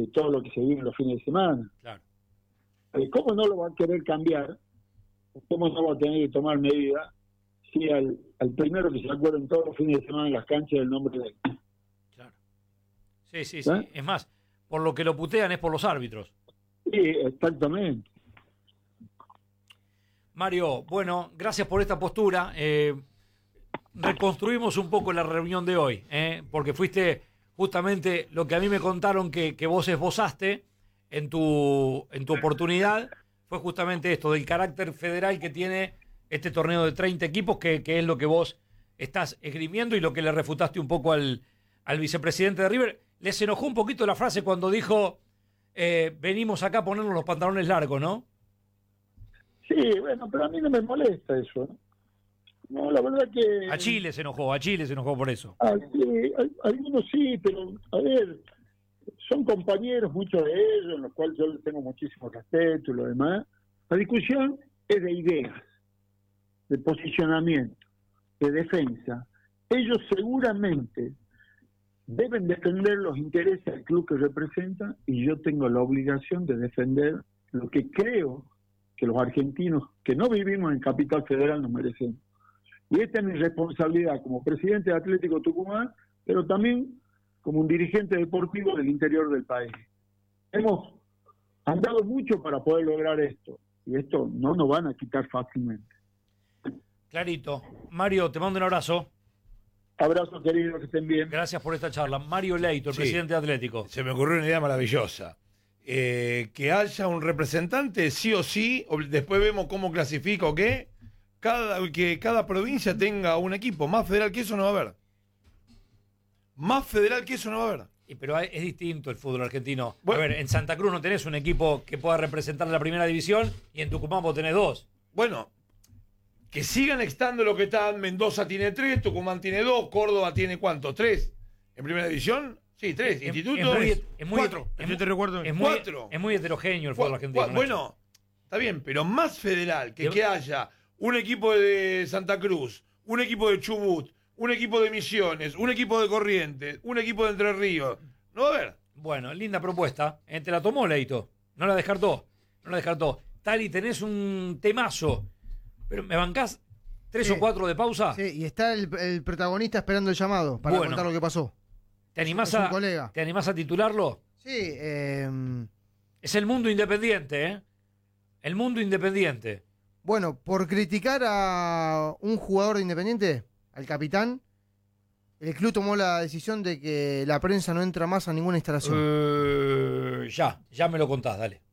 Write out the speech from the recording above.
de todo lo que se vive en los fines de semana. Claro. ¿Cómo no lo va a querer cambiar? ¿Cómo no va a tener que tomar medidas si al primero que se acuerda en todos los fines de semana en las canchas el nombre de él? Claro. Sí. Es más, por lo que lo putean es por los árbitros. Sí, exactamente. Mario, bueno, gracias por esta postura. Reconstruimos un poco la reunión de hoy, porque fuiste justamente lo que a mí me contaron que vos esbozaste en tu oportunidad, fue justamente esto, del carácter federal que tiene este torneo de 30 equipos, que es lo que vos estás esgrimiendo y lo que le refutaste un poco al vicepresidente de River. Les enojó un poquito la frase cuando dijo, venimos acá a ponernos los pantalones largos, ¿no? Sí, bueno, pero a mí no me molesta eso, ¿no? No, la verdad que... A Chile se enojó por eso. Sí, algunos sí, pero a ver, son compañeros, muchos de ellos, en los cuales yo les tengo muchísimo respeto y lo demás. La discusión es de ideas, de posicionamiento, de defensa. Ellos seguramente deben defender los intereses del club que representan y yo tengo la obligación de defender lo que creo que los argentinos que no vivimos en Capital Federal nos merecemos. Y esta es mi responsabilidad como presidente de Atlético Tucumán, pero también como un dirigente deportivo del interior del país. Hemos andado mucho para poder lograr esto, y esto no nos van a quitar fácilmente. Clarito. Mario, te mando un abrazo. Abrazo, querido, que estén bien. Gracias por esta charla. Mario Leito, el presidente de Atlético. Se me ocurrió una idea maravillosa. Que haya un representante, sí o sí, o después vemos cómo clasifica o qué, que cada provincia tenga un equipo. Más federal que eso no va a haber. Más federal que eso no va a haber. Pero es distinto el fútbol argentino. Bueno, a ver, en Santa Cruz no tenés un equipo que pueda representar la primera división y en Tucumán vos tenés dos. Bueno, que sigan estando lo que están. Mendoza tiene 3, Tucumán tiene 2, Córdoba tiene ¿cuánto? 3. ¿En primera división? Sí, 3. Instituto es muy 4. Yo te recuerdo. Es muy heterogéneo el fútbol argentino. Bueno, está bien, pero más federal que haya un equipo de Santa Cruz, un equipo de Chubut, un equipo de Misiones, un equipo de Corrientes, un equipo de Entre Ríos. No va a haber. Bueno, linda propuesta. Te la tomó, Leito. No la descartó. Tali, tenés un temazo. Pero ¿me bancás 3 o 4 de pausa? Sí, y está el protagonista esperando el llamado para contar lo que pasó. ¿Te animás a titularlo? Sí. Es el mundo independiente, ¿eh? El mundo independiente. Bueno, por criticar a un jugador de Independiente, al capitán, el club tomó la decisión de que la prensa no entra más a ninguna instalación. Ya me lo contás, dale.